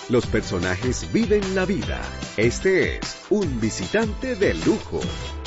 Los personajes viven la vida. Este es Un Visitante de Lujo.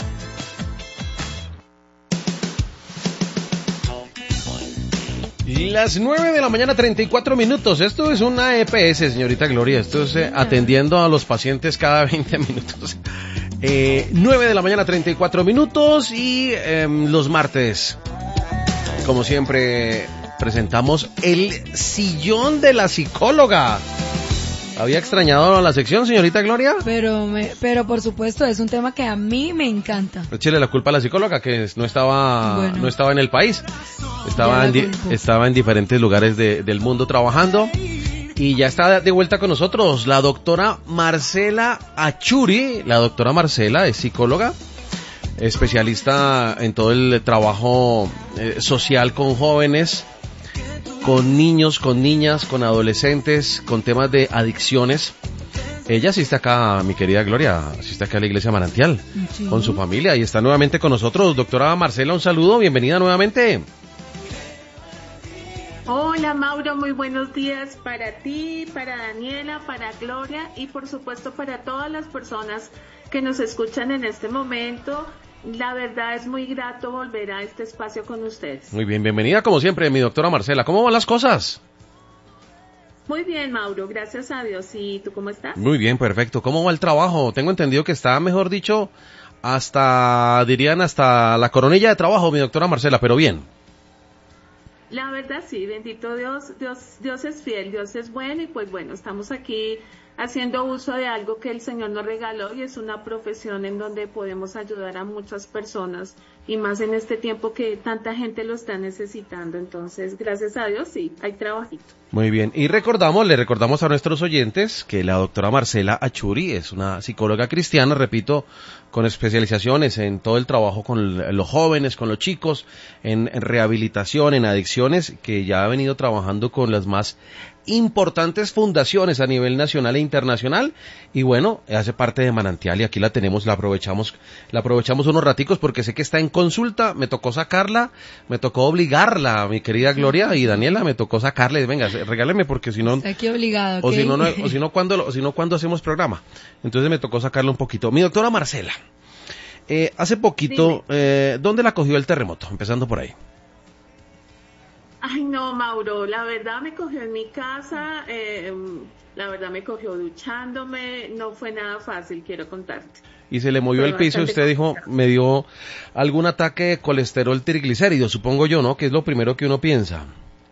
Las 9 de la mañana, 34 minutos. Esto es una EPS, señorita Gloria. Esto es atendiendo a los pacientes cada 20 minutos. 9 de la mañana, 34 minutos. Y los martes, como siempre, presentamos el sillón de la psicóloga. ¿Había extrañado la sección, señorita Gloria? Pero por supuesto, es un tema que a mí me encanta. Échele la culpa a la psicóloga, que no estaba en el país. Estaba en diferentes lugares del mundo trabajando. Y ya está de vuelta con nosotros la doctora Marcela Achuri. La doctora Marcela es psicóloga, especialista en todo el trabajo social con jóvenes, con niños, con niñas, con adolescentes, con temas de adicciones. Ella asiste acá, mi querida Gloria, asiste acá a la Iglesia Manantial, sí, con su familia, y está nuevamente con nosotros. Doctora Marcela, un saludo, bienvenida nuevamente. Hola Mauro, muy buenos días para ti, para Daniela, para Gloria y por supuesto para todas las personas que nos escuchan en este momento. La verdad es muy grato volver a este espacio con ustedes. Muy bien, bienvenida como siempre, mi doctora Marcela. ¿Cómo van las cosas? Muy bien, Mauro, gracias a Dios. ¿Y tú cómo estás? Muy bien, perfecto. ¿Cómo va el trabajo? Tengo entendido que está, mejor dicho, hasta la coronilla de trabajo, mi doctora Marcela, pero bien. La verdad sí, bendito Dios, Dios es fiel, Dios es bueno y pues bueno, estamos aquí haciendo uso de algo que el Señor nos regaló y es una profesión en donde podemos ayudar a muchas personas y más en este tiempo que tanta gente lo está necesitando. Entonces, gracias a Dios, sí, hay trabajito. Muy bien, y le recordamos a nuestros oyentes que la doctora Marcela Achuri es una psicóloga cristiana, repito, con especializaciones en todo el trabajo con los jóvenes, con los chicos, en rehabilitación, en adicciones, que ya ha venido trabajando con las más importantes fundaciones a nivel nacional e internacional, y bueno, hace parte de Manantial y aquí la tenemos, la aprovechamos unos raticos porque sé que está en consulta. Me tocó obligarla, mi querida Gloria y Daniela, me tocó sacarle, venga, regáleme porque si no, está aquí obligado, o si no, ¿cuándo hacemos programa? Entonces me tocó sacarle un poquito. Mi doctora Marcela, hace poquito, ¿dónde la cogió el terremoto? Empezando por ahí. Ay, no, Mauro, la verdad me cogió en mi casa, la verdad me cogió duchándome, no fue nada fácil, quiero contarte. Y se le movió el piso y usted dijo, me dio algún ataque de colesterol triglicérido, supongo yo, ¿no? Que es lo primero que uno piensa.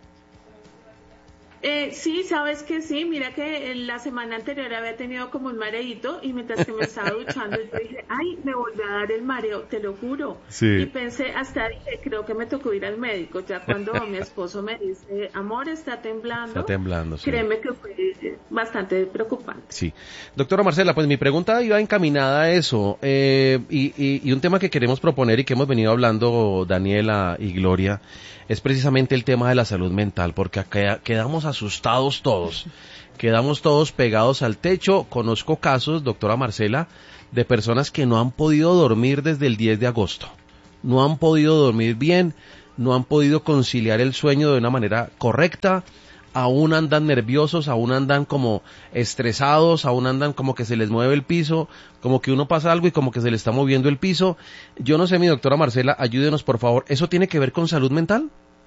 Sí, sabes que sí, mira que la semana anterior había tenido como un mareíto y mientras que me estaba duchando yo dije, ay, me volvió a dar el mareo, te lo juro. Sí. Y pensé, creo que me tocó ir al médico, ya cuando mi esposo me dice, amor, está temblando, sí. Créeme que fue bastante preocupante. Sí. Doctora Marcela, pues mi pregunta iba encaminada a eso, y un tema que queremos proponer y que hemos venido hablando Daniela y Gloria, es precisamente el tema de la salud mental, porque acá quedamos asustados todos, quedamos todos pegados al techo. Conozco casos, doctora Marcela, de personas que no han podido dormir desde el 10 de agosto, no han podido dormir bien, no han podido conciliar el sueño de una manera correcta, aún andan nerviosos, aún andan como estresados, aún andan como que se les mueve el piso, como que uno pasa algo y como que se le está moviendo el piso. Yo no sé, mi doctora Marcela, ayúdenos por favor, ¿eso tiene que ver con salud mental?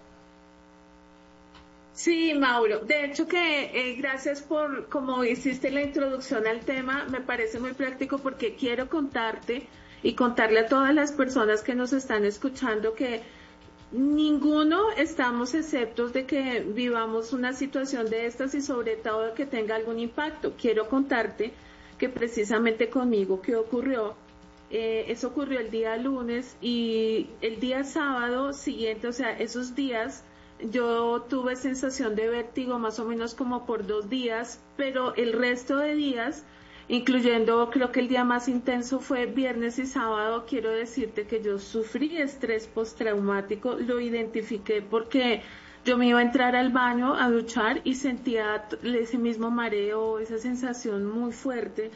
Sí, Mauro, de hecho que gracias por como hiciste la introducción al tema, me parece muy práctico porque quiero contarte y contarle a todas las personas que nos están escuchando que ninguno estamos exceptos de que vivamos una situación de estas y sobre todo que tenga algún impacto. Quiero contarte que precisamente conmigo, ¿qué ocurrió? Eso ocurrió el día lunes y el día sábado siguiente, o sea, esos días yo tuve sensación de vértigo más o menos como por 2 días, pero el resto de días, incluyendo creo que el día más intenso fue viernes y sábado, quiero decirte que yo sufrí estrés postraumático, lo identifiqué porque yo me iba a entrar al baño a duchar y sentía ese mismo mareo, esa sensación muy fuerte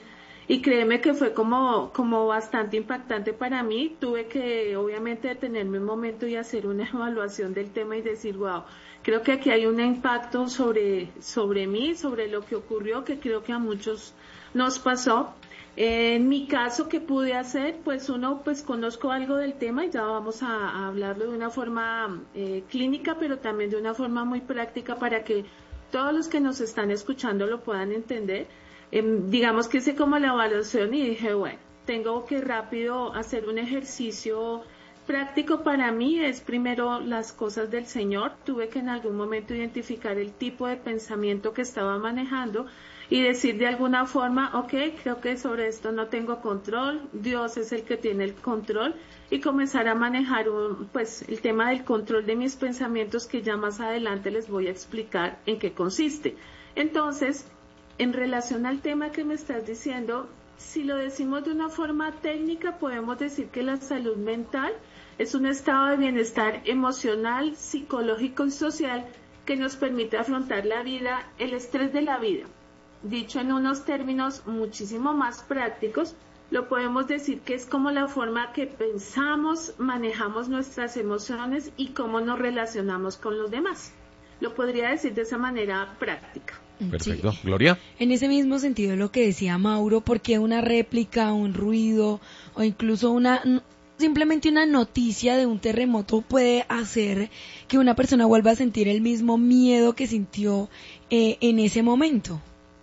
Y créeme que fue como bastante impactante para mí. Tuve que obviamente detenerme un momento y hacer una evaluación del tema y decir, wow, creo que aquí hay un impacto sobre mí, sobre lo que ocurrió, que creo que a muchos nos pasó. En mi caso, ¿qué pude hacer? Pues conozco algo del tema y ya vamos a hablarlo de una forma clínica, pero también de una forma muy práctica para que todos los que nos están escuchando lo puedan entender. Digamos que hice como la evaluación y dije, bueno, tengo que rápido hacer un ejercicio práctico para mí. Es primero las cosas del Señor. Tuve que en algún momento identificar el tipo de pensamiento que estaba manejando y decir de alguna forma, ok, creo que sobre esto no tengo control, Dios es el que tiene el control, y comenzar a manejar el tema del control de mis pensamientos, que ya más adelante les voy a explicar en qué consiste. Entonces, en relación al tema que me estás diciendo, si lo decimos de una forma técnica, podemos decir que la salud mental es un estado de bienestar emocional, psicológico y social que nos permite afrontar la vida, el estrés de la vida. Dicho en unos términos muchísimo más prácticos, lo podemos decir que es como la forma que pensamos, manejamos nuestras emociones y cómo nos relacionamos con los demás. Lo podría decir de esa manera práctica. Perfecto. Sí. Gloria. En ese mismo sentido lo que decía Mauro, porque una réplica, un ruido o incluso simplemente una noticia de un terremoto puede hacer que una persona vuelva a sentir el mismo miedo que sintió en ese momento.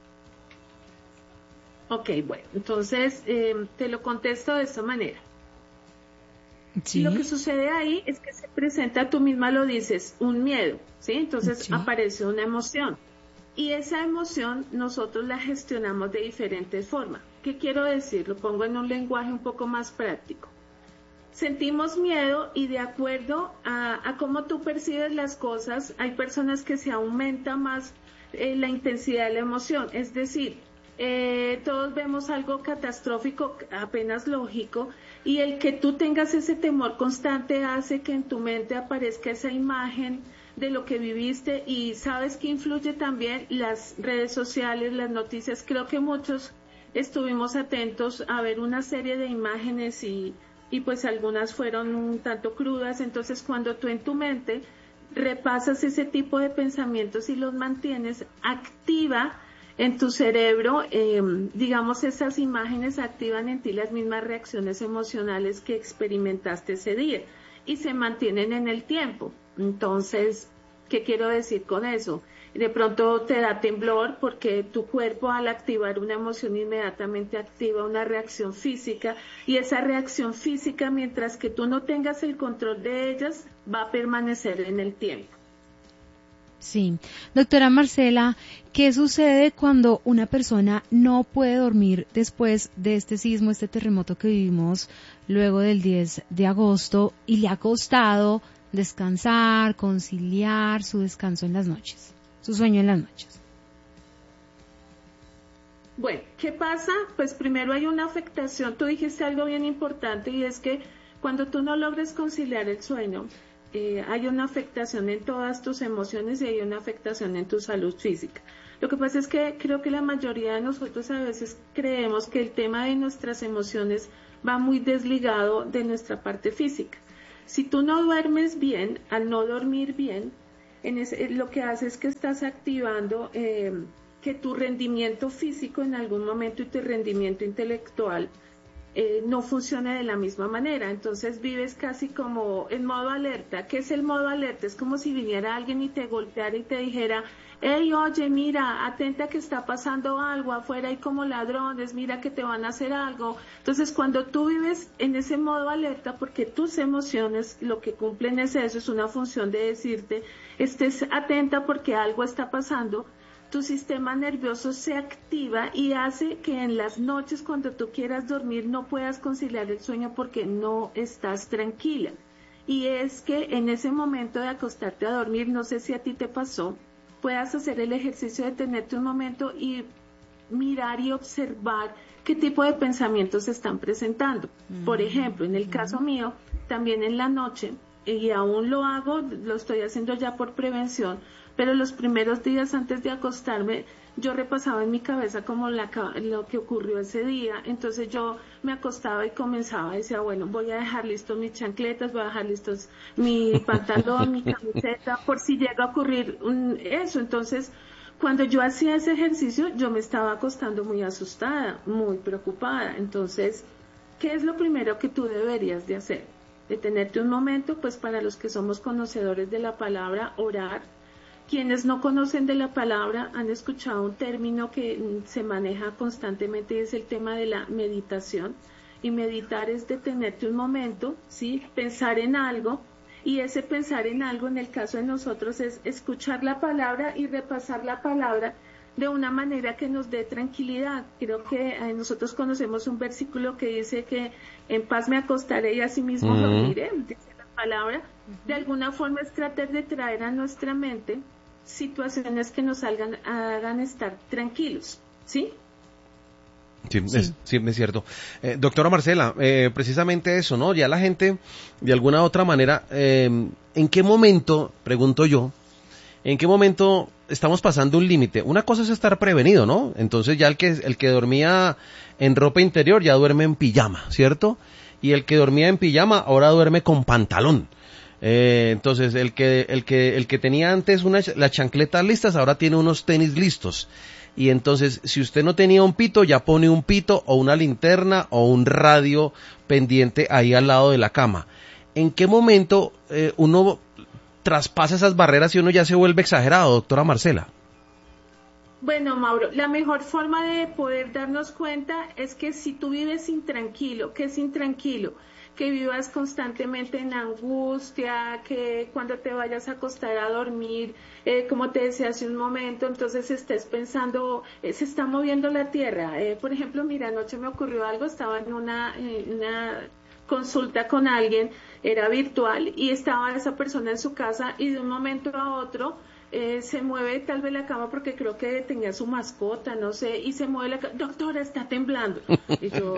Ok, bueno, entonces te lo contesto de esta manera. Sí. Lo que sucede ahí es que se presenta, tú misma lo dices, un miedo, ¿sí? Entonces Sí. aparece una emoción. Y esa emoción nosotros la gestionamos de diferentes formas. ¿Qué quiero decir? Lo pongo en un lenguaje un poco más práctico. Sentimos miedo y de acuerdo a cómo tú percibes las cosas, hay personas que se aumenta más la intensidad de la emoción. Es decir, todos vemos algo catastrófico, apenas lógico, y el que tú tengas ese temor constante hace que en tu mente aparezca esa imagen de lo que viviste, y sabes que influye también las redes sociales, las noticias. Creo que muchos estuvimos atentos a ver una serie de imágenes y pues algunas fueron un tanto crudas. Entonces cuando tú en tu mente repasas ese tipo de pensamientos y los mantienes, activa en tu cerebro, digamos, esas imágenes activan en ti las mismas reacciones emocionales que experimentaste ese día y se mantienen en el tiempo. Entonces, ¿qué quiero decir con eso? De pronto te da temblor porque tu cuerpo, al activar una emoción, inmediatamente activa una reacción física, y esa reacción física, mientras que tú no tengas el control de ellas, va a permanecer en el tiempo. Sí. Doctora Marcela, ¿qué sucede cuando una persona no puede dormir después de este sismo, este terremoto que vivimos luego del 10 de agosto y le ha costado descansar, conciliar su descanso en las noches, su sueño en las noches? Bueno, ¿qué pasa? Pues primero hay una afectación. Tú dijiste algo bien importante, y es que cuando tú no logres conciliar el sueño, hay una afectación en todas tus emociones y hay una afectación en tu salud física. Lo que pasa es que creo que la mayoría de nosotros a veces creemos que el tema de nuestras emociones va muy desligado de nuestra parte física. Si tú no duermes bien, al no dormir bien, lo que hace es que estás activando que tu rendimiento físico en algún momento y tu rendimiento intelectual no funciona de la misma manera. Entonces vives casi como en modo alerta. ¿Qué es el modo alerta? Es como si viniera alguien y te golpeara y te dijera, hey, oye, mira, atenta que está pasando algo, afuera hay como ladrones, mira que te van a hacer algo. Entonces cuando tú vives en ese modo alerta, porque tus emociones lo que cumplen es eso, es una función de decirte, estés atenta porque algo está pasando, tu sistema nervioso se activa y hace que en las noches, cuando tú quieras dormir, no puedas conciliar el sueño porque no estás tranquila. Y es que en ese momento de acostarte a dormir, no sé si a ti te pasó, puedas hacer el ejercicio de tenerte un momento y mirar y observar qué tipo de pensamientos se están presentando. Por ejemplo, en el caso mío, también en la noche, y aún lo hago, lo estoy haciendo ya por prevención, pero los primeros días antes de acostarme, yo repasaba en mi cabeza como lo que ocurrió ese día, entonces yo me acostaba y comenzaba, decía, bueno, voy a dejar listos mis chancletas, voy a dejar listos mi pantalón, mi camiseta, por si llega a ocurrir eso. Entonces, cuando yo hacía ese ejercicio, yo me estaba acostando muy asustada, muy preocupada. Entonces, ¿qué es lo primero que tú deberías de hacer? Detenerte un momento, pues para los que somos conocedores de la palabra, orar. Quienes no conocen de la palabra han escuchado un término que se maneja constantemente y es el tema de la meditación. Y meditar es detenerte un momento, ¿sí? Pensar en algo, y ese pensar en algo en el caso de nosotros es escuchar la palabra y repasar la palabra de una manera que nos dé tranquilidad. Creo que nosotros conocemos un versículo que dice que en paz me acostaré y asimismo dormiré, dice la palabra. De alguna forma es tratar de traer a nuestra mente situaciones que nos hagan estar tranquilos, ¿sí? Sí, es cierto. Doctora Marcela, precisamente eso, ¿no? Ya la gente, de alguna u otra manera, ¿en qué momento, pregunto yo, en qué momento estamos pasando un límite? Una cosa es estar prevenido, ¿no? Entonces ya el que dormía en ropa interior ya duerme en pijama, ¿cierto? Y el que dormía en pijama ahora duerme con pantalón. Entonces el que tenía antes las chancletas listas ahora tiene unos tenis listos. Y entonces si usted no tenía un pito ya pone un pito o una linterna o un radio pendiente ahí al lado de la cama. ¿En qué momento uno traspasa esas barreras y uno ya se vuelve exagerado, doctora Marcela? Bueno, Mauro, la mejor forma de poder darnos cuenta es que si tú vives intranquilo, ¿qué es intranquilo? Que vivas constantemente en angustia, que cuando te vayas a acostar a dormir, como te decía hace un momento, entonces estés pensando, se está moviendo la tierra. Por ejemplo, mira, anoche me ocurrió algo, estaba en una consulta con alguien, era virtual, y estaba esa persona en su casa y de un momento a otro se mueve tal vez la cama porque creo que tenía su mascota, no sé, y se mueve la cama, doctora, está temblando. Y yo,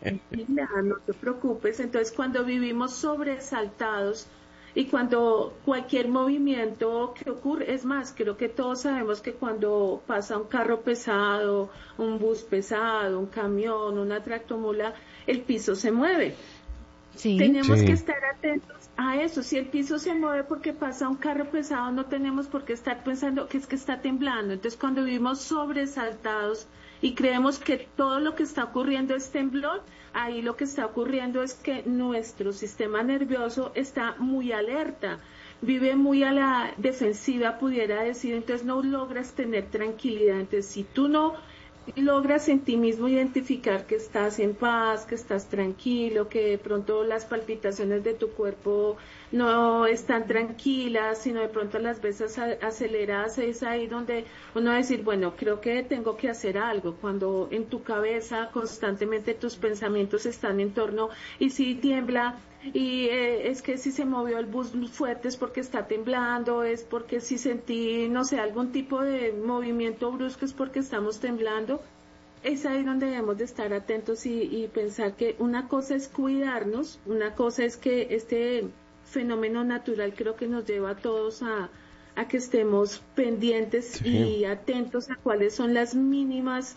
no te preocupes. Entonces, cuando vivimos sobresaltados y cuando cualquier movimiento que ocurre, es más, creo que todos sabemos que cuando pasa un carro pesado, un bus pesado, un camión, una tractomula, el piso se mueve. Sí. Tenemos que estar atentos a eso. Si el piso se mueve porque pasa un carro pesado, no tenemos por qué estar pensando que es que está temblando. Entonces, cuando vivimos sobresaltados y creemos que todo lo que está ocurriendo es temblor, ahí lo que está ocurriendo es que nuestro sistema nervioso está muy alerta, vive muy a la defensiva, pudiera decir, entonces no logras tener tranquilidad. Entonces, si tú no logras en ti mismo identificar que estás en paz, que estás tranquilo, que de pronto las palpitaciones de tu cuerpo no están tranquilas, sino de pronto las ves aceleradas, es ahí donde uno va a decir, bueno, creo que tengo que hacer algo. Cuando en tu cabeza constantemente tus pensamientos están en torno, y si tiembla, y es que si se movió el bus fuerte es porque está temblando, es porque si sentí, no sé, algún tipo de movimiento brusco es porque estamos temblando. Es ahí donde debemos de estar atentos y pensar que una cosa es cuidarnos, una cosa es que este fenómeno natural creo que nos lleva a todos a que estemos pendientes y atentos a cuáles son las mínimas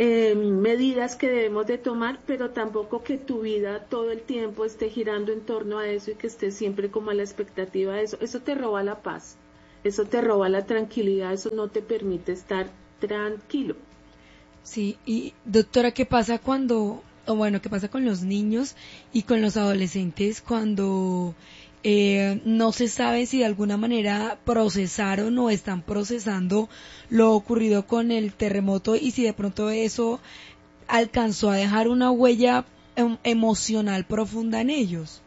medidas que debemos de tomar, pero tampoco que tu vida todo el tiempo esté girando en torno a eso y que estés siempre como a la expectativa de eso. Eso te roba la paz, eso te roba la tranquilidad, eso no te permite estar tranquilo. Sí, y doctora, ¿qué pasa qué pasa con los niños y con los adolescentes cuando no se sabe si de alguna manera procesaron o están procesando lo ocurrido con el terremoto y si de pronto eso alcanzó a dejar una huella emocional profunda en ellos?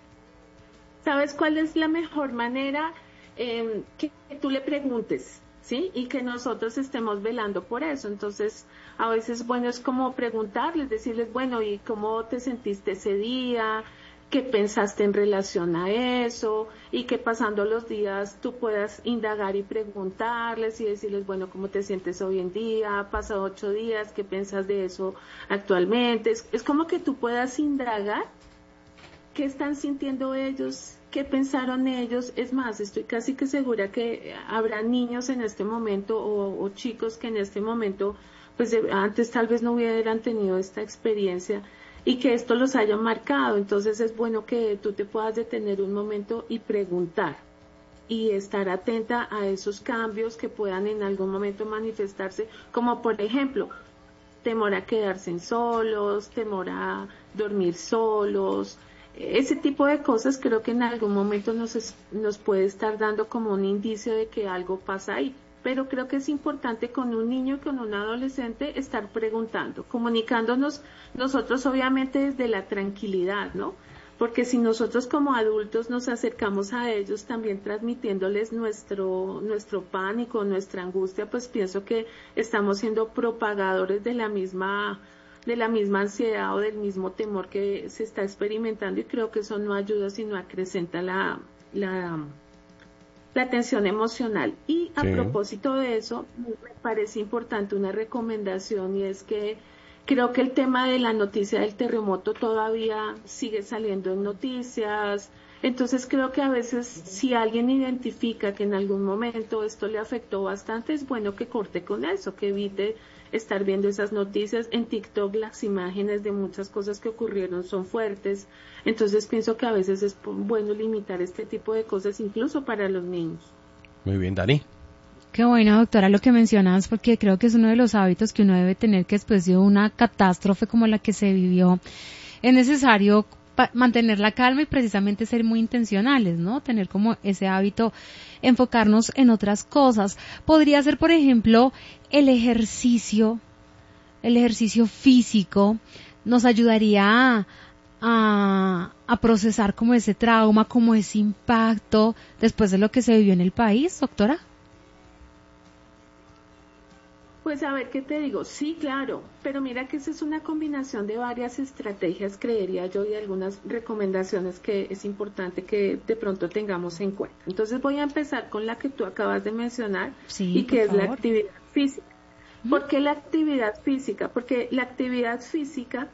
¿Sabes cuál es la mejor manera? Que tú le preguntes, ¿sí? Y que nosotros estemos velando por eso. Entonces, a veces, bueno, es como preguntarles, decirles, bueno, ¿y cómo te sentiste ese día? ¿Qué pensaste en relación a eso? Y que pasando los días tú puedas indagar y preguntarles y decirles, bueno, ¿cómo te sientes hoy en día? ¿Ha pasado 8 días? ¿Qué piensas de eso actualmente? Es como que tú puedas indagar qué están sintiendo ellos, qué pensaron ellos. Es más, estoy casi que segura que habrá niños en este momento o chicos que en este momento, pues antes tal vez no hubieran tenido esta experiencia y que esto los haya marcado. Entonces es bueno que tú te puedas detener un momento y preguntar y estar atenta a esos cambios que puedan en algún momento manifestarse, como por ejemplo, temor a quedarse solos, temor a dormir solos, ese tipo de cosas. Creo que en algún momento nos puede estar dando como un indicio de que algo pasa ahí. Pero creo que es importante con un niño, con un adolescente, estar preguntando, comunicándonos nosotros obviamente desde la tranquilidad, ¿no? Porque si nosotros como adultos nos acercamos a ellos también transmitiéndoles nuestro pánico, nuestra angustia, pues pienso que estamos siendo propagadores de la misma ansiedad o del mismo temor que se está experimentando, y creo que eso no ayuda sino acrecenta la tensión emocional. Y a propósito de eso, me parece importante una recomendación, y es que creo que el tema de la noticia del terremoto todavía sigue saliendo en noticias. Entonces creo que a veces si alguien identifica que en algún momento esto le afectó bastante, es bueno que corte con eso, que evite estar viendo esas noticias. En TikTok las imágenes de muchas cosas que ocurrieron son fuertes. Entonces pienso que a veces es bueno limitar este tipo de cosas incluso para los niños. Muy bien, Dani. Qué bueno, doctora, lo que mencionas, porque creo que es uno de los hábitos que uno debe tener, que después de una catástrofe como la que se vivió, es necesario mantener la calma y precisamente ser muy intencionales, ¿no? Tener como ese hábito, enfocarnos en otras cosas. Podría ser, por ejemplo, el ejercicio físico, nos ayudaría a procesar como ese trauma, como ese impacto después de lo que se vivió en el país, doctora. Pues a ver, ¿qué te digo? Sí, claro, pero mira que esa es una combinación de varias estrategias, creería yo, y algunas recomendaciones que es importante que de pronto tengamos en cuenta. Entonces voy a empezar con la que tú acabas de mencionar, sí, y que es favor. la actividad física. ¿Por qué la actividad física? Porque la actividad física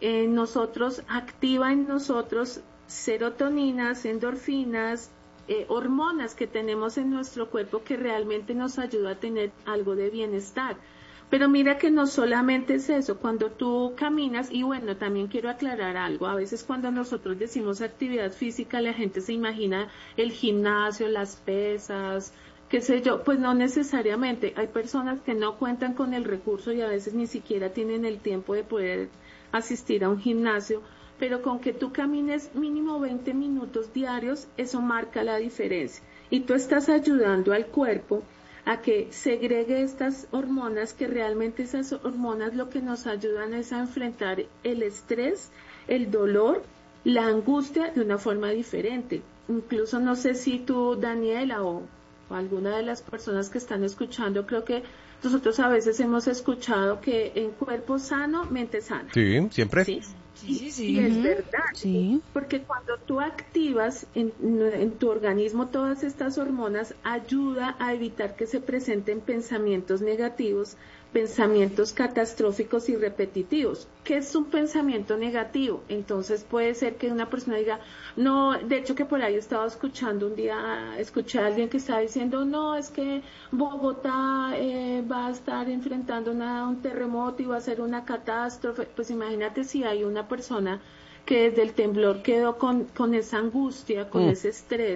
activa en nosotros serotoninas, endorfinas, hormonas que tenemos en nuestro cuerpo que realmente nos ayuda a tener algo de bienestar. Pero mira que no solamente es eso, cuando tú caminas, y bueno, también quiero aclarar algo, a veces cuando nosotros decimos actividad física, la gente se imagina el gimnasio, las pesas, qué sé yo, pues no necesariamente. Hay personas que no cuentan con el recurso y a veces ni siquiera tienen el tiempo de poder asistir a un gimnasio, pero con que tú camines mínimo 20 minutos diarios, eso marca la diferencia. Y tú estás ayudando al cuerpo a que segregue estas hormonas, que realmente esas hormonas lo que nos ayudan es a enfrentar el estrés, el dolor, la angustia de una forma diferente. Incluso no sé si tú, Daniela, o alguna de las personas que están escuchando, creo que nosotros a veces hemos escuchado que en cuerpo sano, mente sana. Sí, siempre. Sí. Sí. Y es verdad, Sí. porque cuando tú activas en tu organismo todas estas hormonas, ayuda a evitar que se presenten pensamientos negativos, pensamientos catastróficos y repetitivos. ¿Qué es un pensamiento negativo? Entonces puede ser que una persona diga, no, de hecho que por ahí estaba escuchando un día, escuché a alguien que estaba diciendo, no, es que Bogotá va a estar enfrentando un terremoto y va a ser una catástrofe. Pues imagínate si hay una persona que desde el temblor quedó con esa angustia, con ese estrés,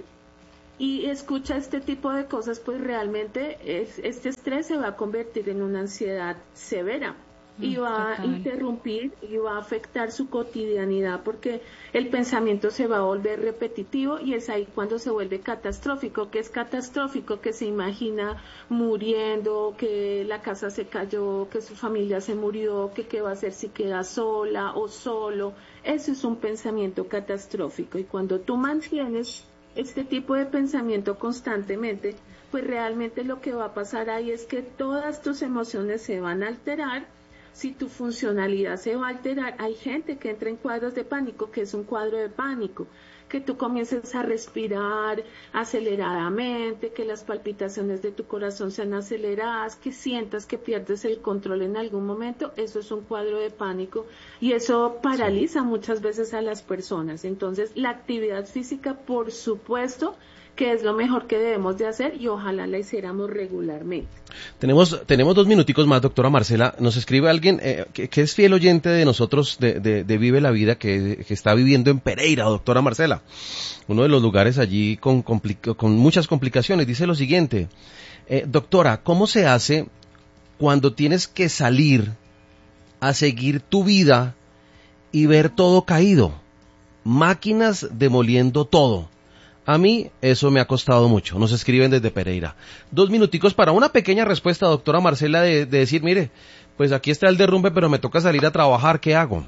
y escucha este tipo de cosas, pues realmente este estrés se va a convertir en una ansiedad severa y va a interrumpir y va a afectar su cotidianidad, porque el pensamiento se va a volver repetitivo, y es ahí cuando se vuelve catastrófico. ¿Qué es catastrófico? Que se imagina muriendo, que la casa se cayó, que su familia se murió, que qué va a hacer si queda sola o solo. Eso es un pensamiento catastrófico, y cuando tú mantienes este tipo de pensamiento constantemente, pues realmente lo que va a pasar ahí es que todas tus emociones se van a alterar. Si tu funcionalidad se va a alterar, hay gente que entra en cuadros de pánico, que es un cuadro de pánico, que tú comiences a respirar aceleradamente, que las palpitaciones de tu corazón sean aceleradas, que sientas que pierdes el control en algún momento, eso es un cuadro de pánico y eso paraliza muchas veces a las personas. Entonces, la actividad física, por supuesto, que es lo mejor que debemos de hacer y ojalá la hiciéramos regularmente. Tenemos 2 minuticos más, doctora Marcela. Nos escribe alguien que es fiel oyente de nosotros, de Vive la Vida, que está viviendo en Pereira, doctora Marcela. Uno de los lugares allí con muchas complicaciones. Dice lo siguiente, doctora, ¿cómo se hace cuando tienes que salir a seguir tu vida y ver todo caído? Máquinas demoliendo todo. A mí eso me ha costado mucho. Nos escriben desde Pereira. 2 minuticos para una pequeña respuesta, doctora Marcela, de decir, mire, pues aquí está el derrumbe, pero me toca salir a trabajar, ¿qué hago?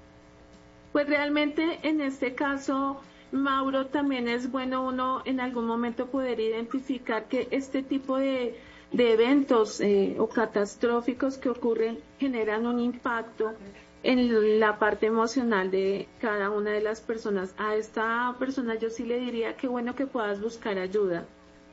Pues realmente en este caso, Mauro, también es bueno uno en algún momento poder identificar que este tipo de eventos o catastróficos que ocurren generan un impacto en la parte emocional de cada una de las personas. A esta persona yo sí le diría que bueno que puedas buscar ayuda,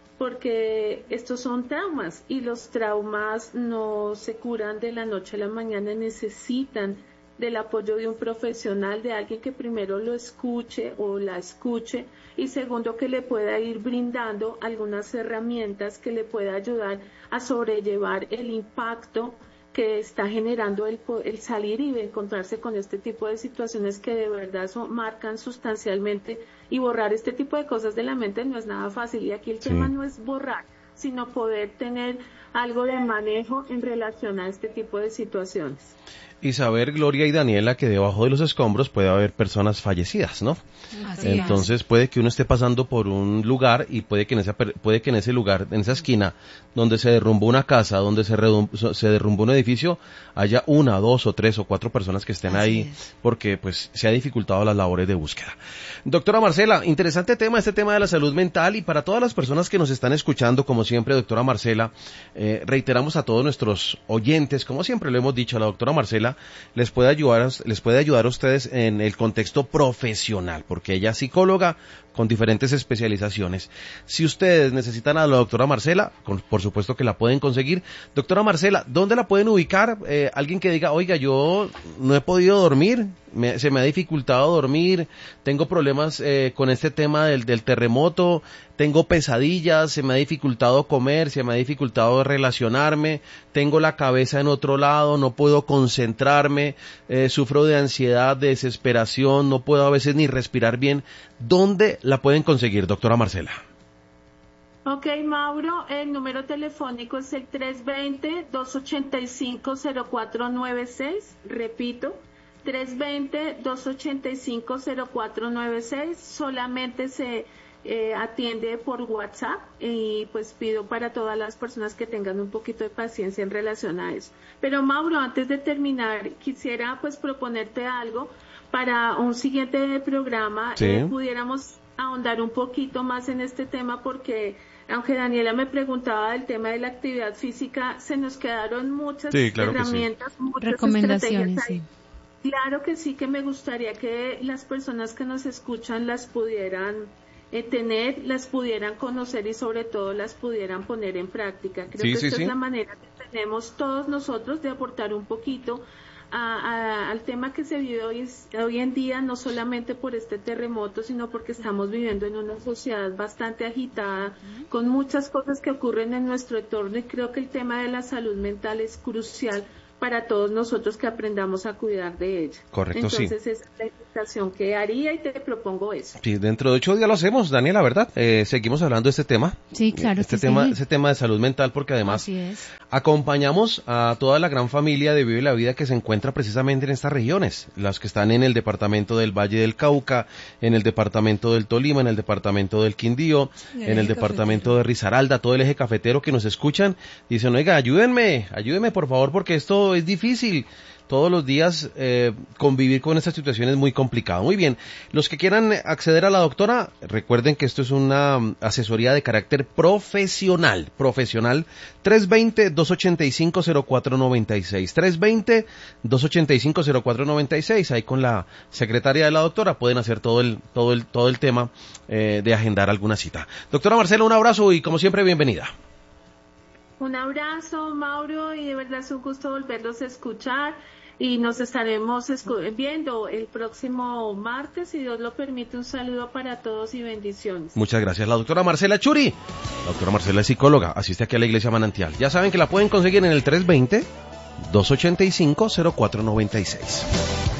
porque estos son traumas y los traumas no se curan de la noche a la mañana, necesitan del apoyo de un profesional, de alguien que primero lo escuche o la escuche y segundo que le pueda ir brindando algunas herramientas que le pueda ayudar a sobrellevar el impacto que está generando el salir y encontrarse con este tipo de situaciones que de verdad marcan sustancialmente, y borrar este tipo de cosas de la mente no es nada fácil, y aquí el tema no es borrar, sino poder tener algo de manejo en relación a este tipo de situaciones. Y saber, Gloria y Daniela, que debajo de los escombros puede haber personas fallecidas, ¿no? Así Entonces puede que uno esté pasando por un lugar y puede que en ese lugar, en esa esquina, donde se derrumbó una casa, donde se derrumbó un edificio, haya 1, 2 o 3 o 4 personas que estén ahí, porque pues se ha dificultado las labores de búsqueda. Doctora Marcela, interesante tema, este tema de la salud mental, y para todas las personas que nos están escuchando, como siempre, doctora Marcela, reiteramos a todos nuestros oyentes, como siempre lo hemos dicho, a la doctora Marcela les puede ayudar a ustedes en el contexto profesional, porque ella es psicóloga con diferentes especializaciones. Si ustedes necesitan a la doctora Marcela, por supuesto que la pueden conseguir. Doctora Marcela, ¿dónde la pueden ubicar? Alguien que diga, oiga, yo no he podido dormir, se me ha dificultado dormir, tengo problemas con este tema del terremoto, tengo pesadillas, se me ha dificultado comer, se me ha dificultado relacionarme, tengo la cabeza en otro lado, no puedo concentrarme, sufro de ansiedad, de desesperación, no puedo a veces ni respirar bien. ¿Dónde la pueden conseguir, doctora Marcela? Ok, Mauro, el número telefónico es el 320-285-0496, repito, 320-285-0496, solamente se atiende por WhatsApp, y pues pido para todas las personas que tengan un poquito de paciencia en relación a eso. Pero Mauro, antes de terminar, quisiera pues proponerte algo para un siguiente programa. Pudiéramos ahondar un poquito más en este tema, porque aunque Daniela me preguntaba del tema de la actividad física, se nos quedaron muchas herramientas, muchas recomendaciones. Sí. Claro que sí, que me gustaría que las personas que nos escuchan las pudieran tener, las pudieran conocer y sobre todo las pudieran poner en práctica. Creo que esta es la manera que tenemos todos nosotros de aportar un poquito al tema que se vive hoy en día, no solamente por este terremoto, sino porque estamos viviendo en una sociedad bastante agitada, con muchas cosas que ocurren en nuestro entorno, y creo que el tema de la salud mental es crucial para todos nosotros, que aprendamos a cuidar de ella. Correcto. Entonces, esa es la invitación que haría y te propongo eso. Sí, dentro de 8 días lo hacemos, Daniela, ¿verdad? Seguimos hablando de este tema. Sí, claro. Este tema de salud mental, porque además acompañamos a toda la gran familia de Vive la Vida que se encuentra precisamente en estas regiones, las que están en el departamento del Valle del Cauca, en el departamento del Tolima, en el departamento del Quindío, en el departamento de Risaralda, todo el eje cafetero, que nos escuchan, dicen, oiga, ayúdenme por favor, porque esto es difícil. todos los días convivir con esta situación es muy complicado. Muy bien, los que quieran acceder a la doctora, recuerden que esto es una asesoría de carácter profesional, 320-285-0496, 320-285-0496, ahí con la secretaria de la doctora pueden hacer todo el tema de agendar alguna cita. Doctora Marcela, un abrazo y como siempre bienvenida. Un abrazo, Mauro, y de verdad es un gusto volverlos a escuchar y nos estaremos viendo el próximo martes, si Dios lo permite. Un saludo para todos y bendiciones. Muchas gracias. La doctora Marcela Churi. La doctora Marcela es psicóloga, asiste aquí a la Iglesia Manantial. Ya saben que la pueden conseguir en el 320-285-0496.